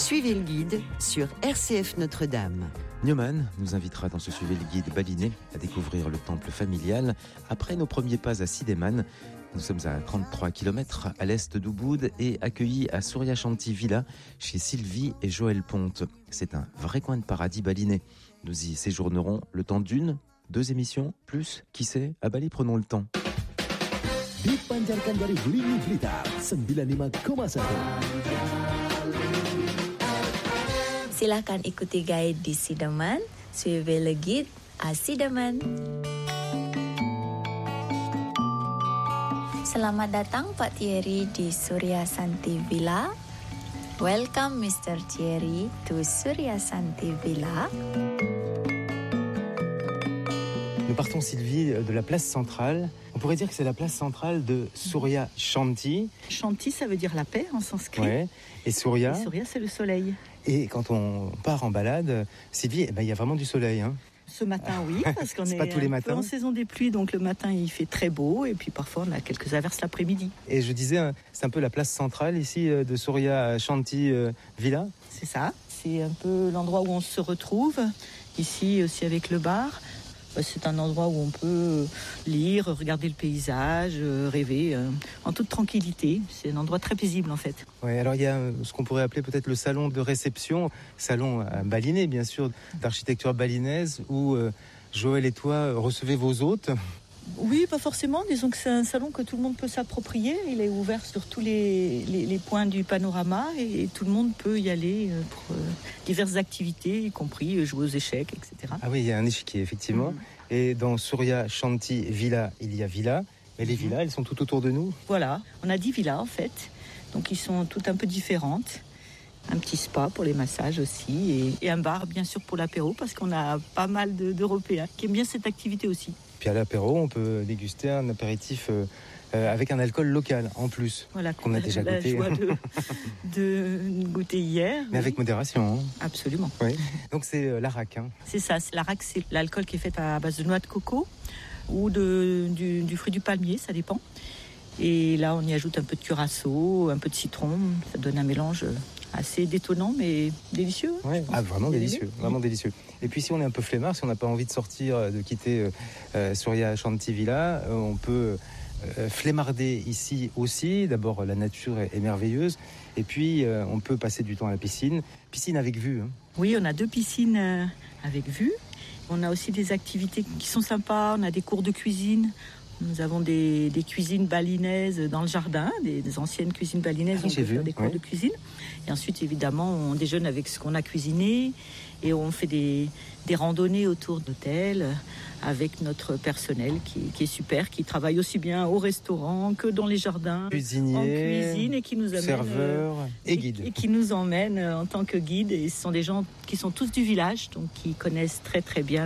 Suivez le guide sur RCF Notre-Dame. Newman nous invitera dans ce Suivez le guide balinais à découvrir le temple familial après nos premiers pas à Sideman. Nous sommes à 33 km à l'est d'Ubud et accueillis à Surya Shanti Villa chez Sylvie et Joël Ponte. C'est un vrai coin de paradis balinais. Nous y séjournerons le temps d'une, 2 émissions, plus, qui sait, à Bali prenons le temps. Dipancarkan dari Lini Blitar 95,1. Silakan ikuti guide di Sideman, suivez le guide à Sideman. Selamat datang Pak Thierry di Surya Shanti Villa. Welcome Mr. Thierry to Surya Shanti Villa. Nous partons, Sylvie, de la place centrale. On pourrait dire que c'est la place centrale de Surya Shanti. Shanti, ça veut dire la paix en sanskrit. Ouais. Et Surya, c'est le soleil. Et quand on part en balade, Sylvie, il y a vraiment du soleil. Hein. Ce matin, oui, parce qu'on c'est est pas tous les un matins. peu en saison des pluies, donc le matin, il fait très beau, et puis parfois, on a quelques averses l'après-midi. Et je disais, c'est un peu la place centrale ici de Surya Shanti Villa. C'est ça, c'est un peu l'endroit où on se retrouve, ici aussi avec le bar. C'est un endroit où on peut lire, regarder le paysage, rêver en toute tranquillité. C'est un endroit très paisible en fait. Ouais, alors il y a ce qu'on pourrait appeler peut-être le salon de réception, salon balinais bien sûr, d'architecture balinaise, où Joël et toi recevez vos hôtes. Oui, pas forcément. Disons que c'est un salon que tout le monde peut s'approprier. Il est ouvert sur tous les points du panorama et tout le monde peut y aller pour diverses activités, y compris jouer aux échecs, etc. Ah oui, il y a un échiquier, effectivement. Et dans Surya Shanti Villa, il y a villas. Mais les villas, elles sont tout autour de nous. Voilà, on a 10 villas en fait. Donc, ils sont toutes un peu différentes. Un petit spa pour les massages aussi et un bar bien sûr pour l'apéro parce qu'on a pas mal d'Européens qui aiment bien cette activité aussi. Puis à l'apéro, on peut déguster un apéritif avec un alcool local en plus, voilà, qu'on a déjà goûté. La joie de goûter hier. Mais oui. Avec modération. Hein. Absolument. Oui. Donc c'est l'arak. Hein. C'est ça, l'arak, c'est l'alcool qui est fait à base de noix de coco ou du fruit du palmier, ça dépend. Et là, on y ajoute un peu de curaçao, un peu de citron, ça donne un mélange assez détonnant mais délicieux. Ouais. Ah, vraiment délicieux, vraiment délicieux. Et puis si on est un peu flemmard, si on n'a pas envie de sortir, de quitter Surya Shanti Villa, on peut flemmarder ici aussi. D'abord, la nature est merveilleuse. Et puis, on peut passer du temps à la piscine. Piscine avec vue. Hein. Oui, on a 2 piscines avec vue. On a aussi des activités qui sont sympas. On a des cours de cuisine. Nous avons des cuisines balinaises dans le jardin, des anciennes cuisines balinaises. Ah, on peut faire des cours de cuisine. Et ensuite, évidemment, on déjeune avec ce qu'on a cuisiné et on fait des randonnées autour d'hôtels avec notre personnel qui est super, qui travaille aussi bien au restaurant que dans les jardins, cuisinier, en cuisine et qui nous amène, serveur et guide. Et qui nous emmène en tant que guide. Et ce sont des gens qui sont tous du village, donc qui connaissent très très bien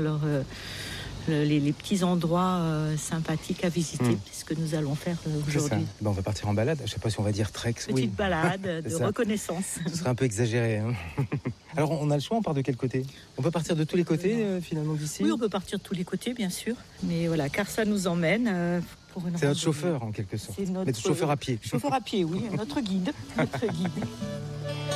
les petits endroits sympathiques à visiter, c'est ce que nous allons faire aujourd'hui. On va partir en balade, je ne sais pas si on va dire trek. Petite balade de reconnaissance. Ce serait un peu exagéré. Hein. Alors on a le choix, on part de quel côté ? On peut partir de tous les côtés finalement d'ici ? Oui, on peut partir de tous les côtés bien sûr, mais voilà, car ça nous emmène pour une C'est notre chauffeur en quelque sorte, c'est notre chauffeur à pied. Chauffeur à pied, oui, notre guide.